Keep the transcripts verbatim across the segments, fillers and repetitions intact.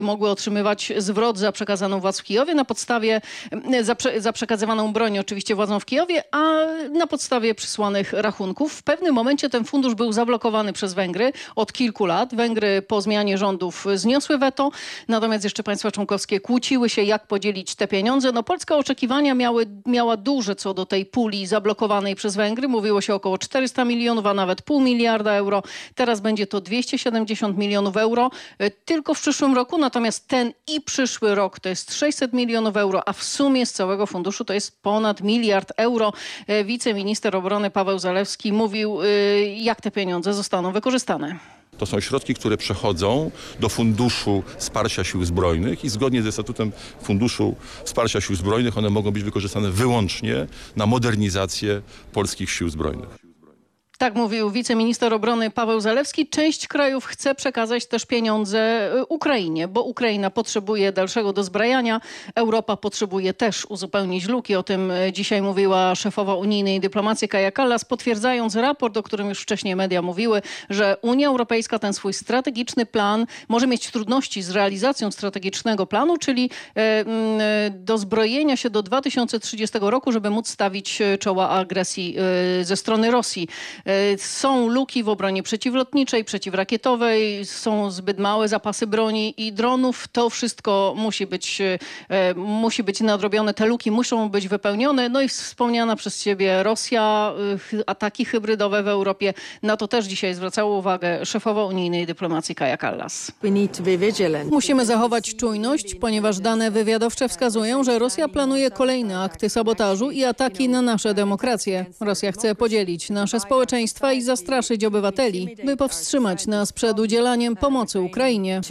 mogły otrzymywać zwrot za przekazaną władz w Kijowie na podstawie, za, prze, za przekazywaną broń oczywiście władzom w Kijowie, a na podstawie przysłanych rachunków. W pewnym momencie ten fundusz był zablokowany przez Węgry od kilku lat. Węgry po zmianie rządów zniosły weto, natomiast jeszcze państwa członkowskie kłóciły się, jak podzielić te pieniądze. No, Polska oczekiwania miały, miała duże co do tej puli zablokowanej przez Węgry. Mówiło się około czterysta milionów, a nawet pół miliarda euro. Teraz będzie to dwieście siedemdziesiąt milionów euro tylko w przyszłym roku. Natomiast ten i przyszły rok to jest sześćset milionów euro, a w sumie z całego funduszu to jest ponad miliard euro. Wiceminister obrony Paweł Zalewski mówił, jak te pieniądze zostaną wykorzystane. To są środki, które przechodzą do Funduszu Wsparcia Sił Zbrojnych i zgodnie ze statutem Funduszu Wsparcia Sił Zbrojnych one mogą być wykorzystane wyłącznie na modernizację polskich sił zbrojnych. Tak mówił wiceminister obrony Paweł Zalewski. Część krajów chce przekazać też pieniądze Ukrainie, bo Ukraina potrzebuje dalszego dozbrajania. Europa potrzebuje też uzupełnić luki. O tym dzisiaj mówiła szefowa unijnej dyplomacji Kaja Kallas, potwierdzając raport, o którym już wcześniej media mówiły, że Unia Europejska ten swój strategiczny plan może mieć trudności z realizacją strategicznego planu, czyli dozbrojenia się do dwa tysiące trzydziestego roku, żeby móc stawić czoła agresji ze strony Rosji. Są luki w obronie przeciwlotniczej, przeciwrakietowej, są zbyt małe zapasy broni i dronów. To wszystko musi być, musi być nadrobione. Te luki muszą być wypełnione. No i wspomniana przez ciebie Rosja, ataki hybrydowe w Europie. Na to też dzisiaj zwracała uwagę szefowa unijnej dyplomacji Kaja Kallas. Musimy zachować czujność, ponieważ dane wywiadowcze wskazują, że Rosja planuje kolejne akty sabotażu i ataki na nasze demokracje. Rosja chce podzielić nasze społeczeństwa i zastraszyć obywateli, by powstrzymać nas przed udzielaniem pomocy Ukrainie.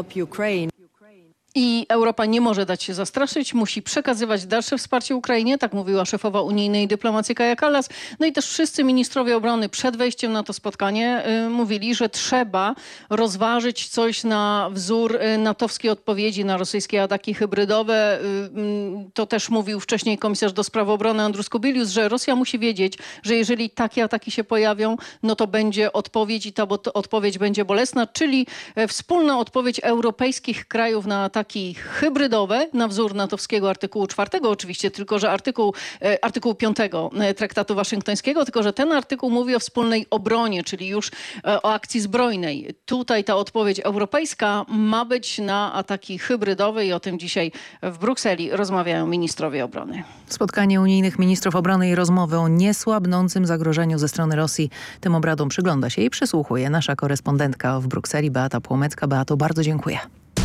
I Europa nie może dać się zastraszyć, musi przekazywać dalsze wsparcie Ukrainie, tak mówiła szefowa unijnej dyplomacji Kaja Kallas. No i też wszyscy ministrowie obrony przed wejściem na to spotkanie y, mówili, że trzeba rozważyć coś na wzór y, natowskiej odpowiedzi na rosyjskie ataki hybrydowe. Y, y, to też mówił wcześniej komisarz do spraw obrony Andrus Kubilius, że Rosja musi wiedzieć, że jeżeli takie ataki się pojawią, no to będzie odpowiedź i ta bo, odpowiedź będzie bolesna, czyli y, wspólna odpowiedź europejskich krajów na ataki hybrydowe na wzór natowskiego artykułu czwartego oczywiście, tylko że artykuł, artykuł piątego Traktatu Waszyngtońskiego, tylko że ten artykuł mówi o wspólnej obronie, czyli już o akcji zbrojnej. Tutaj ta odpowiedź europejska ma być na ataki hybrydowe i o tym dzisiaj w Brukseli rozmawiają ministrowie obrony. Spotkanie unijnych ministrów obrony i rozmowy o niesłabnącym zagrożeniu ze strony Rosji. Tym obradom przygląda się i przysłuchuje nasza korespondentka w Brukseli Beata Płomecka. Beato, bardzo dziękuję.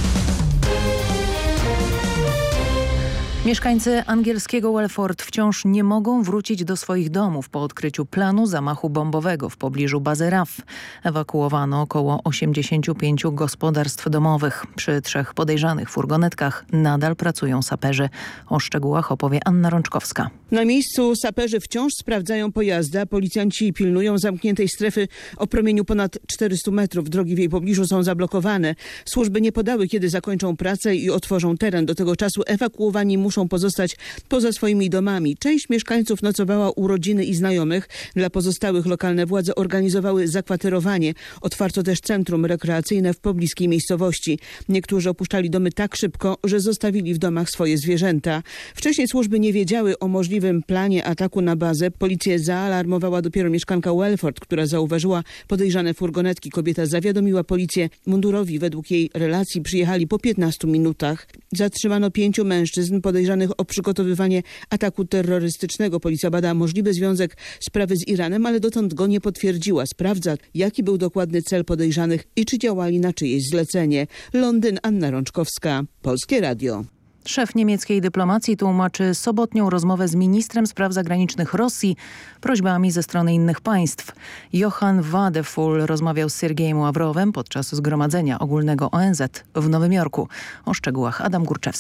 Mieszkańcy angielskiego Welford wciąż nie mogą wrócić do swoich domów po odkryciu planu zamachu bombowego w pobliżu bazy R A F. Ewakuowano około osiemdziesięciu pięciu gospodarstw domowych. Przy trzech podejrzanych furgonetkach nadal pracują saperzy. O szczegółach opowie Anna Rączkowska. Na miejscu saperzy wciąż sprawdzają pojazdy, a policjanci pilnują zamkniętej strefy o promieniu ponad czterystu metrów. Drogi w jej pobliżu są zablokowane. Służby nie podały, kiedy zakończą pracę i otworzą teren. Do tego czasu ewakuowani muszą pozostać poza swoimi domami. Część mieszkańców nocowała u rodziny i znajomych. Dla pozostałych lokalne władze organizowały zakwaterowanie. Otwarto też centrum rekreacyjne w pobliskiej miejscowości. Niektórzy opuszczali domy tak szybko, że zostawili w domach swoje zwierzęta. Wcześniej służby nie wiedziały o możliwym planie ataku na bazę. Policję zaalarmowała dopiero mieszkanka Welford, która zauważyła podejrzane furgonetki. Kobieta zawiadomiła policję. Mundurowi według jej relacji przyjechali po piętnastu minutach. Zatrzymano pięciu mężczyzn podejrzanych o przygotowywanie ataku terrorystycznego. Policja bada możliwy związek sprawy z Iranem, ale dotąd go nie potwierdziła. Sprawdza, jaki był dokładny cel podejrzanych i czy działali na czyjeś zlecenie. Londyn, Anna Rączkowska, Polskie Radio. Szef niemieckiej dyplomacji tłumaczy sobotnią rozmowę z ministrem spraw zagranicznych Rosji prośbami ze strony innych państw. Johann Wadefull rozmawiał z Siergiejem Ławrowem podczas Zgromadzenia Ogólnego O N Z w Nowym Jorku. O szczegółach Adam Górczewski.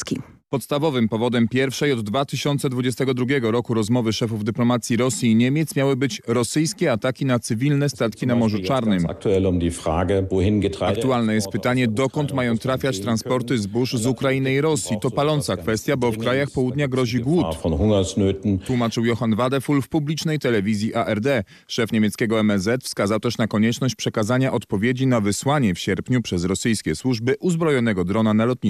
Podstawowym powodem pierwszej od dwa tysiące dwudziestego drugiego roku rozmowy szefów dyplomacji Rosji i Niemiec miały być rosyjskie ataki na cywilne statki na Morzu Czarnym. Aktualne jest pytanie, dokąd mają trafiać transporty zbóż z Ukrainy i Rosji. To paląca kwestia, bo w krajach południa grozi głód. Tłumaczył Johann Wadefull w publicznej telewizji A R D. Szef niemieckiego M S Z wskazał też na konieczność przekazania odpowiedzi na wysłanie w sierpniu przez rosyjskie służby uzbrojonego drona na lotnisko